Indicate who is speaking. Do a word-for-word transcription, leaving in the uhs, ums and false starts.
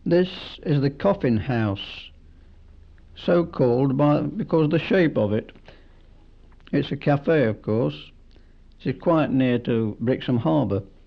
Speaker 1: This is the Coffin House, so called by because of the shape of it. It's a cafe, of course. It's quite near to Brixham Harbour.